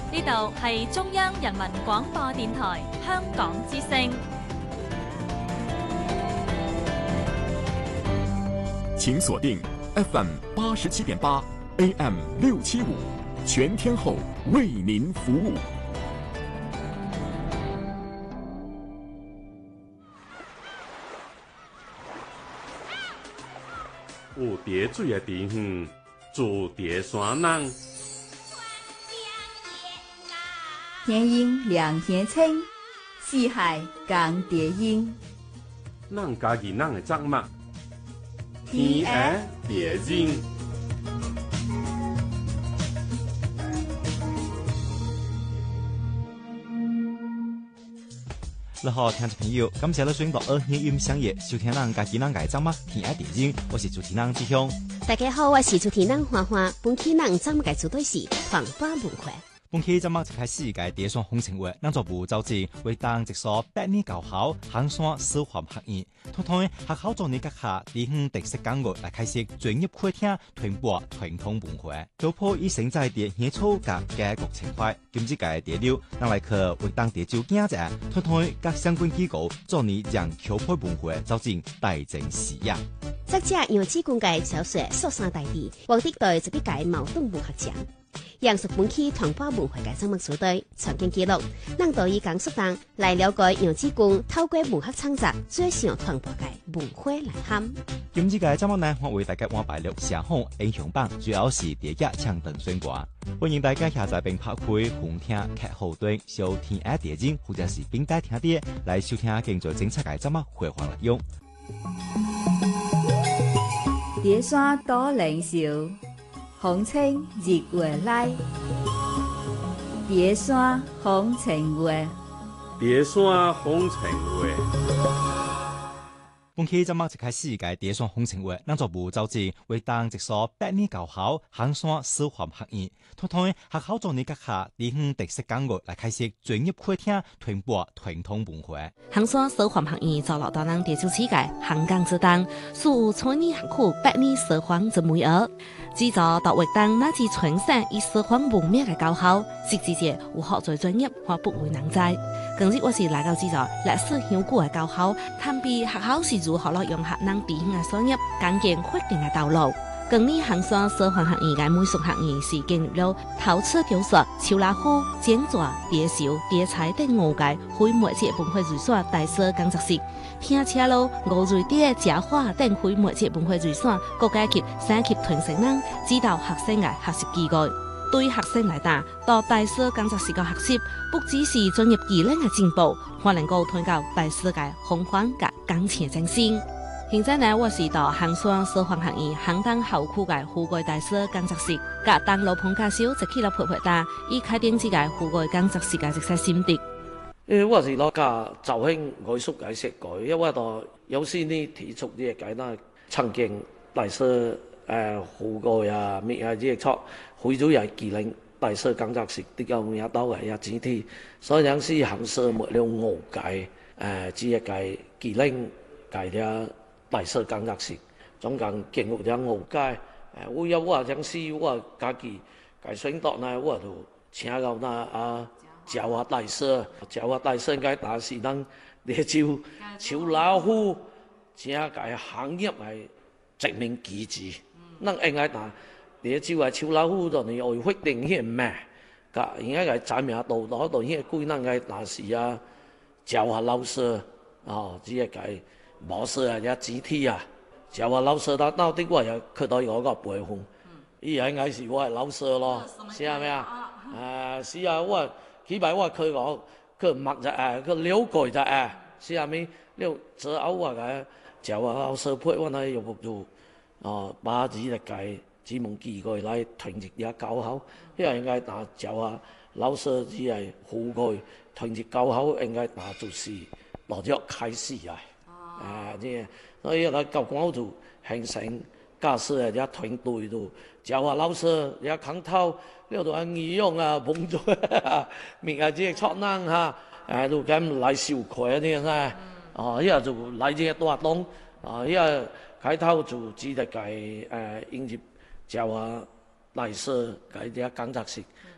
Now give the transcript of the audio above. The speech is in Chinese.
呢度係中央人民廣播電台香港之聲。 請鎖定 FM 87.8 AM 675，全天候為您服務。 有蝶水的地方，住蝶山人。 天鹰兩天青，四海共蝶音。 咱家己咱的作物，天涯蝶音。 你好，聽眾朋友，感謝你選擇2音相約收聽咱家己咱嘅節目《天涯蝶音》，我是主持人志雄。 大家好，我是主持人花花。本期咱節目嘅主題是傳播文化。 本期節目就開始嘅蝶山風情會，咱做部召集為當一所百年高校衡山師範學院，通通學校做呢家下地方特色講學來開設專業課廳傳播傳統文化，突破以成在地野草甲嘅國情懷，今次嘅蝶流，咱來去為當地招囝者，通通各相關機構做呢讓橋坡文化走進大眾視野。 作者楊子冠嘅小說《蜀山大地》，獲得對這個屆茅盾文學獎。楊述本期傳播文化嘅節目組隊曾經記錄，咱到以講述當來了解楊子冠透過文學創作最想傳播嘅文化內涵。 今次嘅節目呢，我為大家安排了社紅英雄榜，主要是第一搶登選歌。歡迎大家下載並拍開紅聽劇後端收聽《電影》或者是並帶聽碟來收聽更多精彩嘅節目回放內容。 蝶山多靈秀，風情日月來。蝶山風情會， 蝶山風情會。 本期節目就開始嘅蝶山風情會，咱做部召集為當一所百年高校衡山師範學院，通通學校做呢家下地方特色講學來開設專業課廳傳播傳統文化。 衡山師範學院造落到咱第九世界香港之當，屬村里學區百年師範之美額。製造到活當那支全省以師範聞名嘅高校，實際上有學最專業或不為人知。近日我是來到製造歷史悠久嘅高校，探秘學校是如何利用學生地方嘅收入，構建發展嘅道路。今年衡山師範學院嘅美術學院是建立了陶瓷雕塑、秋老虎、剪紙、蝶繡、蝶彩等5屆非物質文化遺產特色工作室。拼車路、吳瑞蝶、假花等非物質文化遺產各階級、省級傳承人指導學生嘅學習機會。對學生來講，到特色工作室嘅學習，不只是專業技能嘅進步，還能夠推高大師嘅風範及感情精神。現在呢，我是到衡山師範學院衡東校區嘅富貴大師工作室，及當老彭教授一起來陪陪他，以開展自己富貴工作室嘅一些心得。 我是攞家就興藝術嘅設計，因為我到有時呢提出啲嘅呢曾經大師富貴啊，咩啊啲錯，會咗又技能大師工作室啲有咩到嘅一指天，所以有時衡山沒了5屆只一屆技能屆啲。大師工作室總共經過咗5屆，我有我有時我家己選擇呢，我就請到那教學大師，教學大師嘅大師能嚟招秋老虎，請嘅行業係殖民機制，能應該打嚟招係秋老虎，就你愛決定啲咩？㗎應該係站名到攞到啲歸能嘅大師啊，教學老師只係計。冇事啊！一指天啊，就話老師到底我又去到我個背後，依係藝術我係老師咯，是係咪啊？是啊，我幾擺我去我佢默就佢了解就是係咪？了之後我嘅就話老師配我呢又唔做把自己嘅計指望機會來團結一教校，因為應該打就話老師只係富貴團結教校應該打就是落咗開始啊！所以咧教官就形成教師啊，一團隊度教學老師一扛頭，呢度義勇啊，幫助明啊啲錯難嚇，都咁嚟小佢啲呢，依家就嚟啲多東，依家開頭就只係計迎接教學大師計啲工作室。